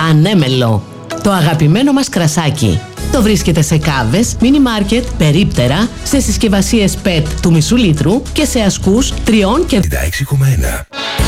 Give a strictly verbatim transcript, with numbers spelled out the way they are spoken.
Ανέμελο. Το αγαπημένο μας κρασάκι. Το βρίσκεται σε κάβες, μίνι μάρκετ, περίπτερα, σε συσκευασίες πετ του μισού λίτρου και σε ασκούς τριών και έξι κόμμα ένα.